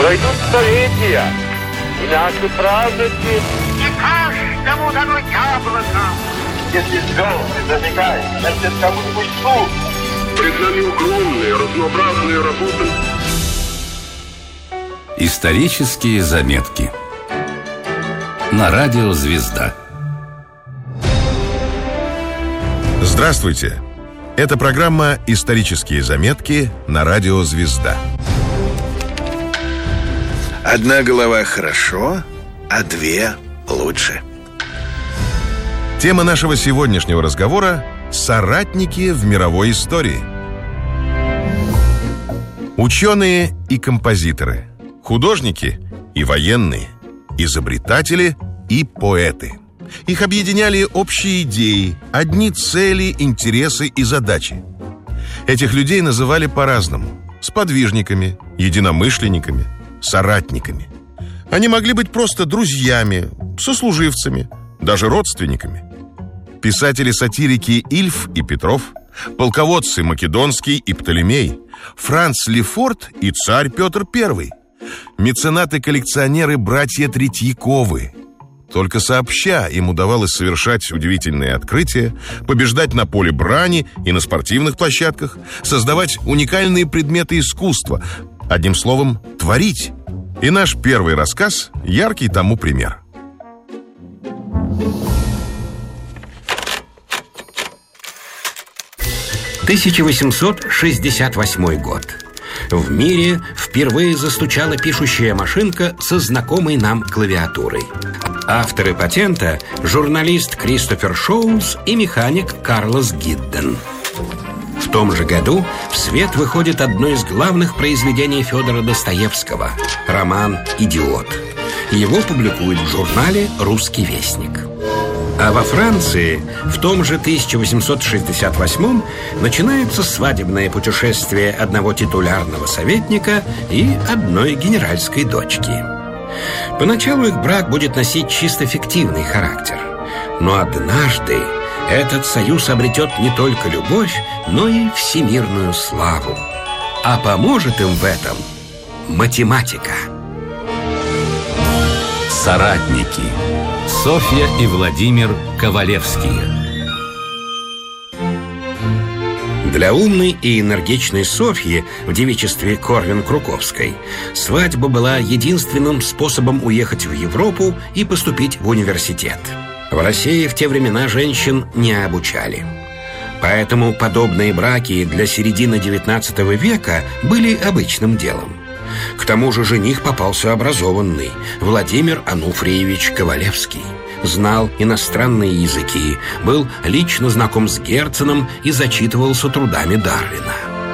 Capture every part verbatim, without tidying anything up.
Пройдут столетия, и наши праздники... Не каждому дано яблоко. Если звезды зажигают, значит, кому-нибудь суд. Перед нами огромные, разнообразные работы. Исторические заметки на радио «Звезда». Здравствуйте! Это программа «Исторические заметки» на радио «Звезда». Одна голова хорошо, а две лучше. Тема нашего сегодняшнего разговора – соратники в мировой истории. Ученые и композиторы, художники и военные, изобретатели и поэты. Их объединяли общие идеи, одни цели, интересы и задачи. Этих людей называли по-разному – сподвижниками, единомышленниками, соратниками. Они могли быть просто друзьями, сослуживцами, даже родственниками. Писатели-сатирики Ильф и Петров, полководцы Македонский и Птолемей, Франц Лефорт и царь Петр Первый, меценаты-коллекционеры братья Третьяковы. Только сообща им удавалось совершать удивительные открытия, побеждать на поле брани и на спортивных площадках, создавать уникальные предметы искусства, одним словом, творить. И наш первый рассказ – яркий тому пример. тысяча восемьсот шестьдесят восьмой год. В мире впервые застучала пишущая машинка со знакомой нам клавиатурой. Авторы патента – журналист Кристофер Шоулс и механик Карлос Гидден. В том же году в свет выходит одно из главных произведений Федора Достоевского – роман «Идиот». Его публикуют в журнале «Русский вестник». А во Франции в том же тысяча восемьсот шестьдесят восьмом начинается свадебное путешествие одного титулярного советника и одной генеральской дочки. Поначалу их брак будет носить чисто фиктивный характер. Но однажды этот союз обретет не только любовь, но и всемирную славу. А поможет им в этом математика. Соратники. Софья и Владимир Ковалевские. Для умной и энергичной Софьи в девичестве Корвин-Круковской свадьба была единственным способом уехать в Европу и поступить в университет. В России в те времена женщин не обучали. Поэтому подобные браки для середины девятнадцатого века были обычным делом. К тому же жених попался образованный – Владимир Ануфриевич Ковалевский. Знал иностранные языки, был лично знаком с Герценом и зачитывался трудами Дарвина.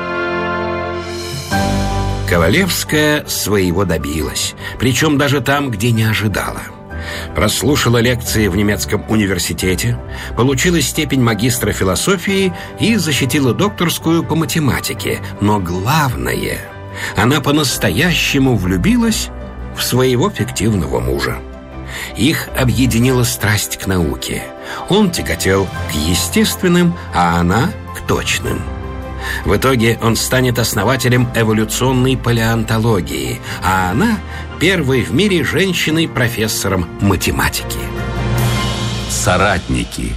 Ковалевская своего добилась, причем даже там, где не ожидала. Прослушала лекции в немецком университете, получила степень магистра философии и защитила докторскую по математике. Но главное – она по-настоящему влюбилась в своего фиктивного мужа. Их объединила страсть к науке. Он тяготел к естественным, а она к точным. В итоге он станет основателем эволюционной палеонтологии, а она – первой в мире женщиной-профессором математики. Соратники.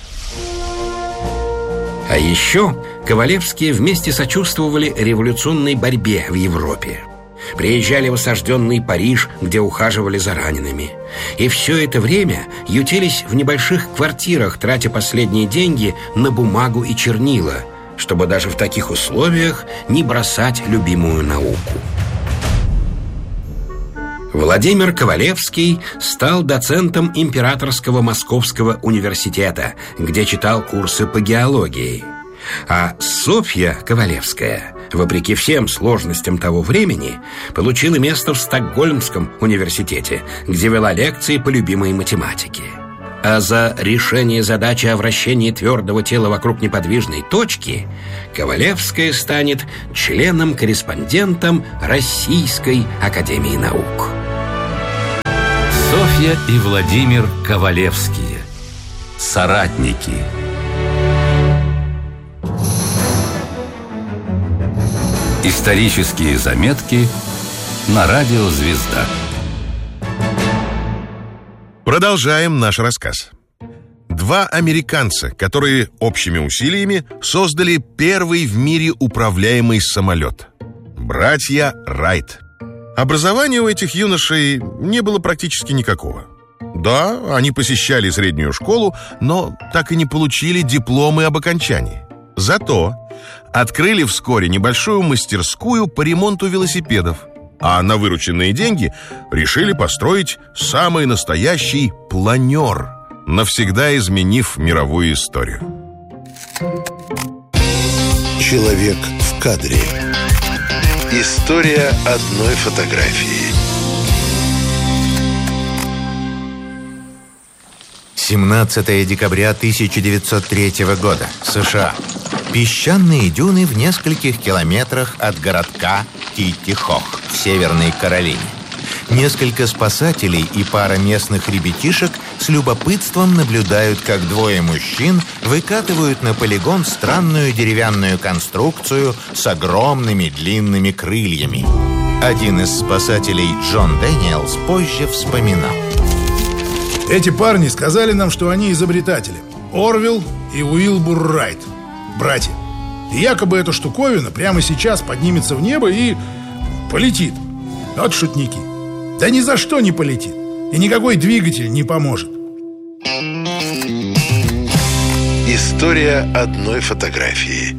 А еще Ковалевские вместе сочувствовали революционной борьбе в Европе. Приезжали в осажденный Париж, где ухаживали за ранеными. И все это время ютились в небольших квартирах, тратя последние деньги на бумагу и чернила, чтобы даже в таких условиях не бросать любимую науку. Владимир Ковалевский стал доцентом Императорского Московского университета, где читал курсы по геологии. А Софья Ковалевская, вопреки всем сложностям того времени, получила место в Стокгольмском университете, где вела лекции по любимой математике. А за решение задачи о вращении твердого тела вокруг неподвижной точки Ковалевская станет членом-корреспондентом Российской академии наук. Софья и Владимир Ковалевские. Соратники. Исторические заметки на радио «Звезда». Продолжаем наш рассказ. Два американца, которые общими усилиями создали первый в мире управляемый самолет. Братья Райт. Образования у этих юношей не было практически никакого. Да, они посещали среднюю школу, но так и не получили дипломы об окончании. Зато открыли вскоре небольшую мастерскую по ремонту велосипедов, а на вырученные деньги решили построить самый настоящий планер, навсегда изменив мировую историю. Человек в кадре. История одной фотографии. семнадцатое декабря тысяча девятьсот третьего года. США. Песчаные дюны в нескольких километрах от городка Китти-Хох в Северной Каролине. Несколько спасателей и пара местных ребятишек с любопытством наблюдают, как двое мужчин выкатывают на полигон странную деревянную конструкцию с огромными длинными крыльями. Один из спасателей, Джон Дэниелс, позже вспоминал. Эти парни сказали нам, что они изобретатели. Орвилл и Уилбур Райт. Братья. И якобы эта штуковина прямо сейчас поднимется в небо и полетит. Вот шутники. Да ни за что не полетит. И никакой двигатель не поможет. История одной фотографии.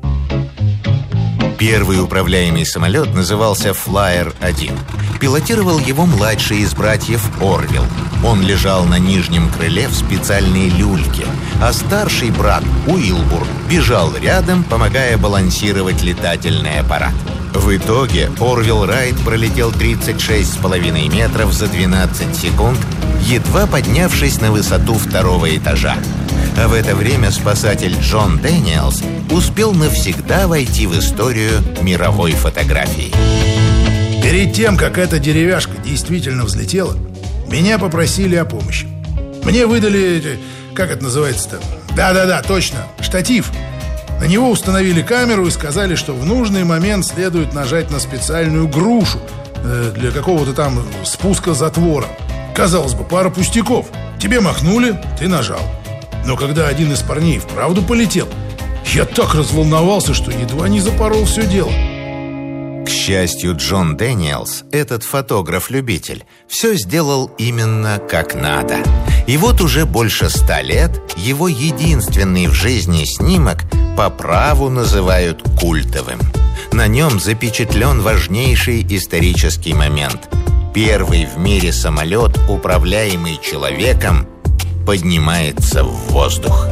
Первый управляемый самолет назывался Флайер один. Пилотировал его младший из братьев Орвилл. Он лежал на нижнем крыле в специальной люльке, а старший брат Уилбур бежал рядом, помогая балансировать летательный аппарат. В итоге Орвилл Райт пролетел тридцать шесть с половиной метров за двенадцать секунд, едва поднявшись на высоту второго этажа. А в это время спасатель Джон Дэниелс успел навсегда войти в историю мировой фотографии. Перед тем, как эта деревяшка действительно взлетела, меня попросили о помощи. Мне выдали, как это называется-то? Да-да-да, точно, штатив. На него установили камеру и сказали, что в нужный момент следует нажать на специальную грушу э, для какого-то там спуска затвора. Казалось бы, пара пустяков. Тебе махнули, ты нажал. Но когда один из парней вправду полетел, я так разволновался, что едва не запорол все дело. К счастью, Джон Дэниелс, этот фотограф-любитель, все сделал именно как надо. И вот уже больше ста лет его единственный в жизни снимок по праву называют культовым. На нем запечатлен важнейший исторический момент. Первый в мире самолет, управляемый человеком, поднимается в воздух.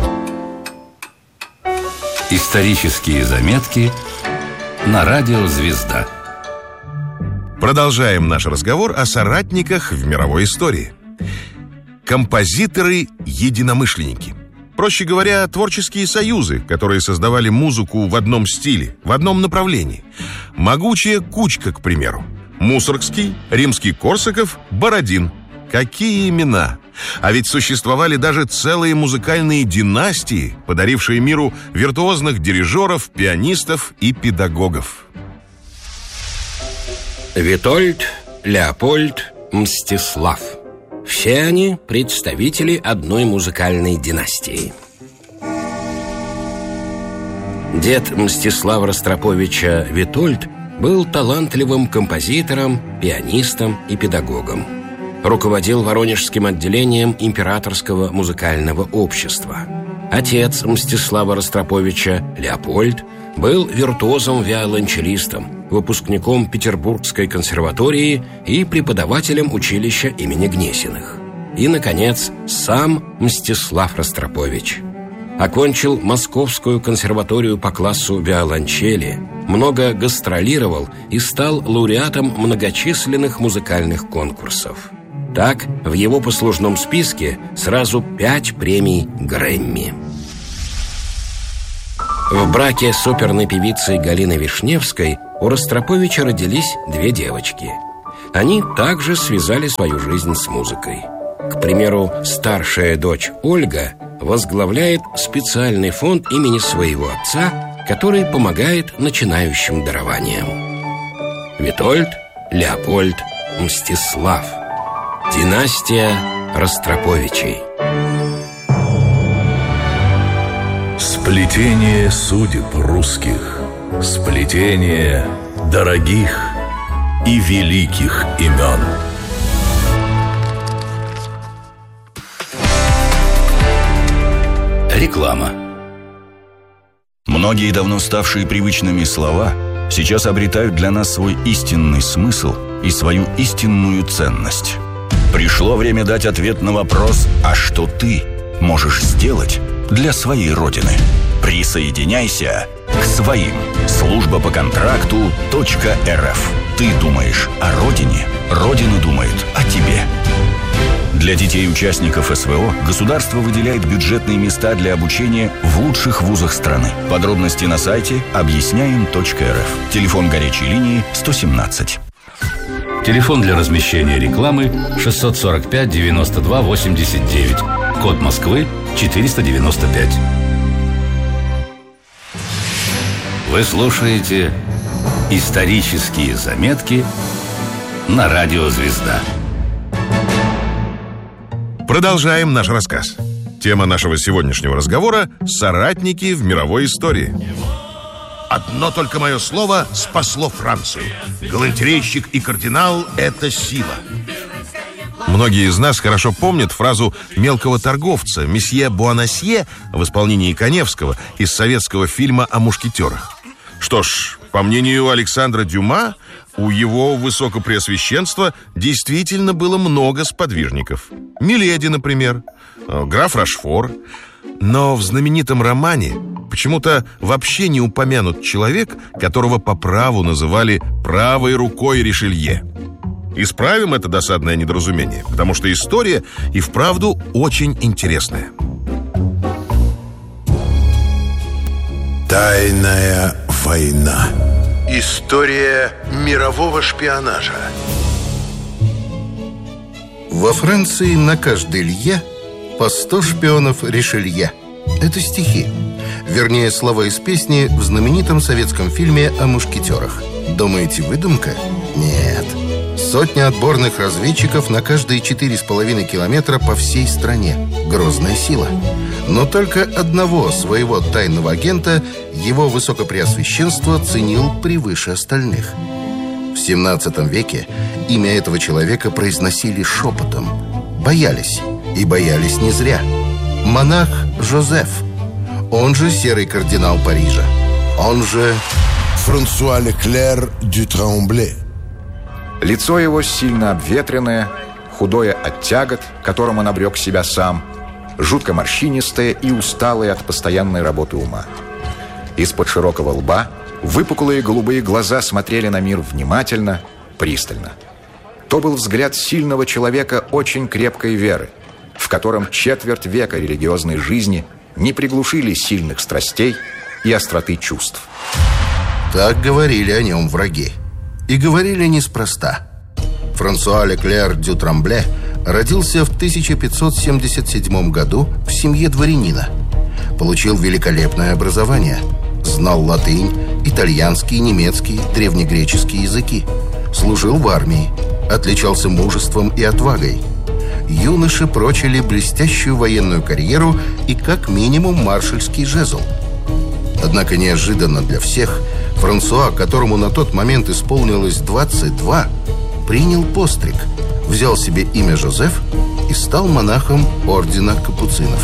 Исторические заметки на радио «Звезда». Продолжаем наш разговор о соратниках в мировой истории. Композиторы-единомышленники. Проще говоря, творческие союзы, которые создавали музыку в одном стиле, в одном направлении. Могучая кучка, к примеру. Мусоргский, Римский-Корсаков, Бородин. Какие имена! А ведь существовали даже целые музыкальные династии, подарившие миру виртуозных дирижеров, пианистов и педагогов. Витольд, Леопольд, Мстислав. Все они представители одной музыкальной династии. Дед Мстислава Ростроповича Витольд был талантливым композитором, пианистом и педагогом. Руководил Воронежским отделением Императорского музыкального общества. Отец Мстислава Ростроповича, Леопольд, был виртуозом-виолончелистом, выпускником Петербургской консерватории и преподавателем училища имени Гнесиных. И, наконец, сам Мстислав Ростропович. Окончил Московскую консерваторию по классу виолончели, много гастролировал и стал лауреатом многочисленных музыкальных конкурсов. Так, в его послужном списке сразу пять премий Грэмми. В браке с оперной певицей Галиной Вишневской у Ростроповича родились две девочки. Они также связали свою жизнь с музыкой. К примеру, старшая дочь Ольга возглавляет специальный фонд имени своего отца, который помогает начинающим дарованиям. Витольд Леопольд Мстислав. Династия Ростроповичей. Сплетение судеб русских, сплетение дорогих и великих имен. Реклама. Многие давно ставшие привычными слова сейчас обретают для нас свой истинный смысл и свою истинную ценность. Пришло время дать ответ на вопрос: а что ты можешь сделать для своей родины? Присоединяйся к своим. Служба по контракту .рф. Ты думаешь о родине, Родина думает о тебе. Для детей-участников СВО государство выделяет бюджетные места для обучения в лучших вузах страны. Подробности на сайте объясняем точка эр эф. Телефон горячей линии сто семнадцать. Телефон для размещения рекламы шестьсот сорок пять девяносто два восемьдесят девять. Код Москвы четыреста девяносто пять. Вы слушаете «Исторические заметки» на радио «Звезда». Продолжаем наш рассказ. Тема нашего сегодняшнего разговора – соратники в мировой истории. Одно только мое слово спасло Францию. Галантерейщик и кардинал – это сила. Многие из нас хорошо помнят фразу мелкого торговца месье Буанасье в исполнении Каневского из советского фильма о мушкетерах. Что ж, по мнению Александра Дюма, у его высокопреосвященства действительно было много сподвижников. Миледи, например, граф Рашфор. Но в знаменитом романе почему-то вообще не упомянут человек, которого по праву называли правой рукой Ришелье. Исправим это досадное недоразумение, потому что история и вправду очень интересная. Тайная война. История мирового шпионажа. Во Франции на каждой лье по сто шпионов Ришелье. Это стихи. Вернее, слова из песни в знаменитом советском фильме о мушкетерах. Думаете, выдумка? Нет. Сотня отборных разведчиков на каждые четыре с половиной километра по всей стране. Грозная сила. Но только одного своего тайного агента его высокопреосвященство ценил превыше остальных. В семнадцатом веке имя этого человека произносили шепотом. Боялись. И боялись не зря. Монах Жозеф. Он же серый кардинал Парижа. Он же Франсуа Леклер дю Трамбле. Лицо его сильно обветренное, худое от тягот, которым он обрек себя сам, жутко морщинистое и усталое от постоянной работы ума. Из-под широкого лба выпуклые голубые глаза смотрели на мир внимательно, пристально. То был взгляд сильного человека очень крепкой веры, в котором четверть века религиозной жизни не приглушили сильных страстей и остроты чувств. Так говорили о нем враги. И говорили неспроста. Франсуа Леклер дю Трамбле родился в тысяча пятьсот семьдесят седьмом году в семье дворянина. Получил великолепное образование. Знал латынь, итальянский, немецкий, древнегреческий языки. Служил в армии. Отличался мужеством и отвагой. Юноши прочили блестящую военную карьеру и как минимум маршальский жезл. Однако неожиданно для всех Франсуа, которому на тот момент исполнилось двадцать два, принял постриг, взял себе имя Жозеф и стал монахом ордена капуцинов.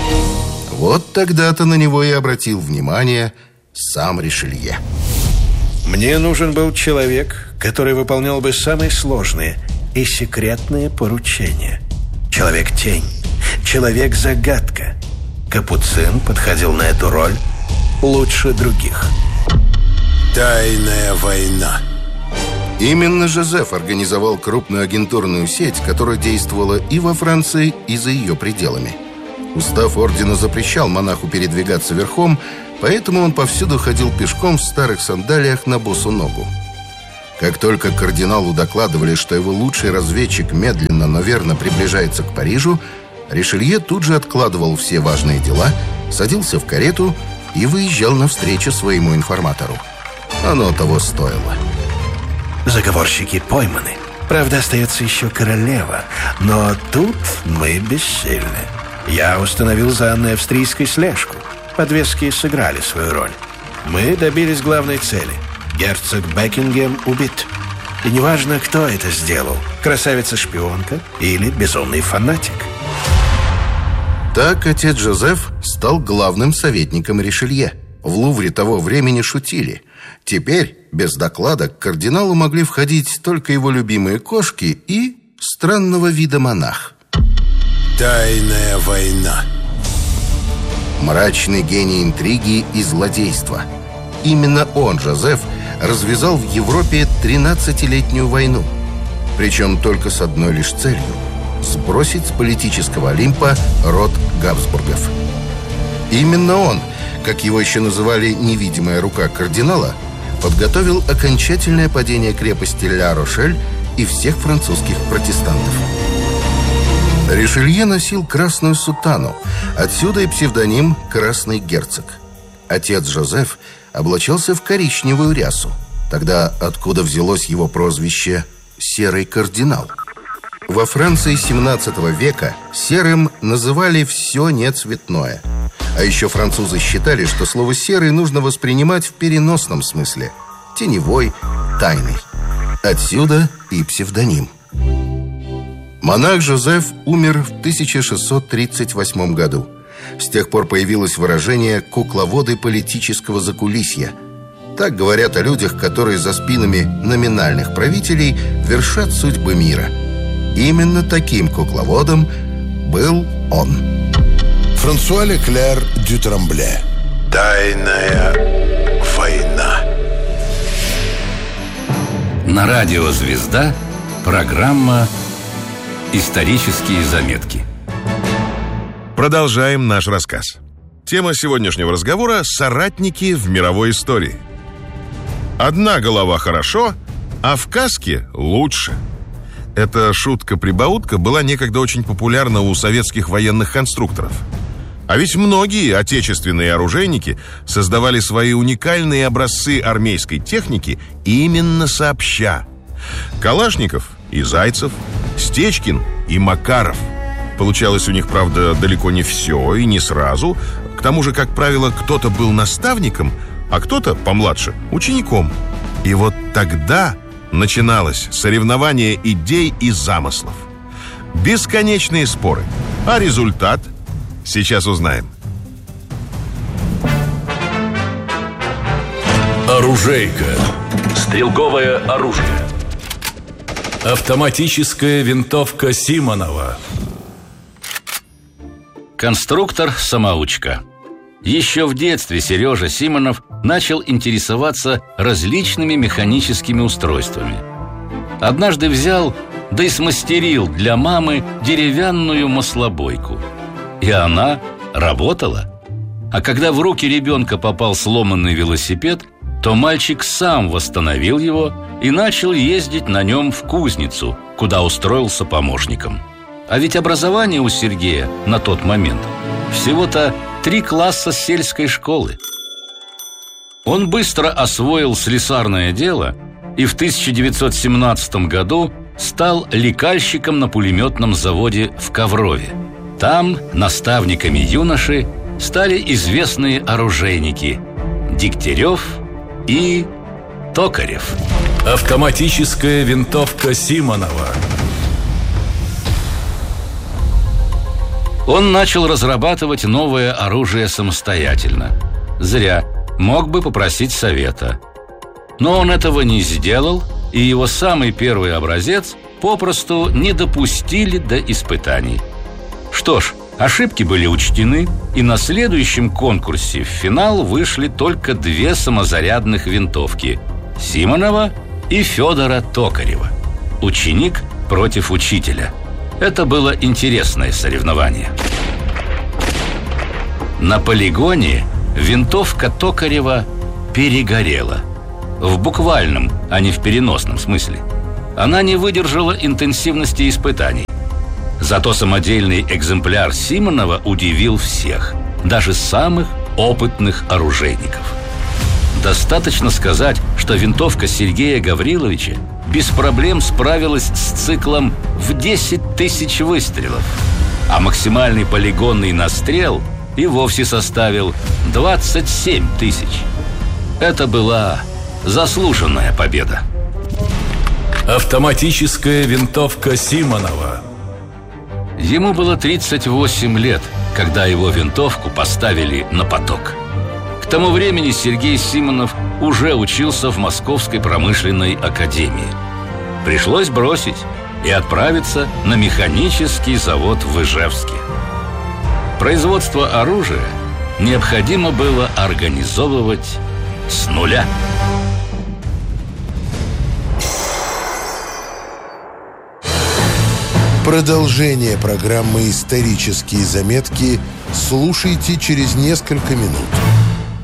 Вот тогда-то на него и обратил внимание сам Ришелье. Мне нужен был человек, который выполнял бы самые сложные и секретные поручения. Человек-тень, человек-загадка. Капуцин подходил на эту роль лучше других. Тайная война. Именно Жозеф организовал крупную агентурную сеть, которая действовала и во Франции, и за ее пределами. Устав ордена запрещал монаху передвигаться верхом, поэтому он повсюду ходил пешком в старых сандалиях на босу ногу. Как только кардиналу докладывали, что его лучший разведчик медленно, но верно приближается к Парижу, Ришелье тут же откладывал все важные дела, садился в карету и выезжал навстречу своему информатору. Оно того стоило. Заговорщики пойманы. Правда, остается еще королева. Но тут мы бессильны. Я установил за Анной Австрийской слежку. Подвески сыграли свою роль. Мы добились главной цели. Герцог Бекингем убит. И неважно, кто это сделал. Красавица-шпионка или безумный фанатик. Так отец Жозеф стал главным советником Ришелье. В Лувре того времени шутили. Теперь, без доклада, к кардиналу могли входить только его любимые кошки и странного вида монах. Тайная война. Мрачный гений интриги и злодейства. Именно он, Жозеф, развязал в Европе тринадцатилетнюю войну. Причем только с одной лишь целью – сбросить с политического Олимпа род Габсбургов. Именно он, как его еще называли невидимая рука кардинала, подготовил окончательное падение крепости Ля-Рошель и всех французских протестантов. Ришелье носил красную сутану, отсюда и псевдоним «Красный герцог». Отец Жозеф облачался в коричневую рясу. Тогда откуда взялось его прозвище «Серый кардинал»? Во Франции семнадцатого века серым называли все нецветное. А еще французы считали, что слово «серый» нужно воспринимать в переносном смысле. Теневой, тайный. Отсюда и псевдоним. Монах Жозеф умер в тысяча шестьсот тридцать восьмом году. С тех пор появилось выражение «кукловоды политического закулисья». Так говорят о людях, которые за спинами номинальных правителей вершат судьбы мира. Именно таким кукловодом был он. Франсуа Леклер дю Трамбле. Тайная война. На радио «Звезда» программа «Исторические заметки». Продолжаем наш рассказ. Тема сегодняшнего разговора – соратники в мировой истории. Одна голова хорошо, а в каске лучше. Эта шутка-прибаутка была некогда очень популярна у советских военных конструкторов. А ведь многие отечественные оружейники создавали свои уникальные образцы армейской техники именно сообща. Калашников и Зайцев, Стечкин и Макаров. Получалось у них, правда, далеко не все и не сразу. К тому же, как правило, кто-то был наставником, а кто-то, помладше, учеником. И вот тогда начиналось соревнование идей и замыслов. Бесконечные споры. А результат сейчас узнаем. Оружейка. Стрелковое оружие. Автоматическая винтовка Симонова. Конструктор-самоучка. Еще в детстве Сережа Симонов начал интересоваться различными механическими устройствами. Однажды взял, да и смастерил для мамы деревянную маслобойку. И она работала. А когда в руки ребенка попал сломанный велосипед, то мальчик сам восстановил его и начал ездить на нем в кузницу, куда устроился помощником. А ведь образование у Сергея на тот момент всего-то три класса сельской школы. Он быстро освоил слесарное дело и в тысяча девятьсот семнадцатом году стал лекальщиком на пулеметном заводе в Коврове. Там наставниками юноши стали известные оружейники Дегтярев и Токарев. Автоматическая винтовка Симонова. Он начал разрабатывать новое оружие самостоятельно. Зря. Мог бы попросить совета. Но он этого не сделал, и его самый первый образец попросту не допустили до испытаний. Что ж, ошибки были учтены, и на следующем конкурсе в финал вышли только две самозарядных винтовки – Симонова и Федора Токарева. Ученик против учителя. Это было интересное соревнование. На полигоне винтовка Токарева перегорела. В буквальном, а не в переносном смысле. Она не выдержала интенсивности испытаний. Зато самодельный экземпляр Симонова удивил всех, даже самых опытных оружейников. Достаточно сказать, что винтовка Сергея Гавриловича без проблем справилась с циклом в десять тысяч выстрелов, а максимальный полигонный настрел и вовсе составил двадцать семь тысяч. Это была заслуженная победа. Автоматическая винтовка Симонова. Ему было тридцать восемь лет, когда его винтовку поставили на поток. К тому времени Сергей Симонов уже учился в Московской промышленной академии. Пришлось бросить и отправиться на механический завод в Ижевске. Производство оружия необходимо было организовывать с нуля. Продолжение программы «Исторические заметки» слушайте через несколько минут.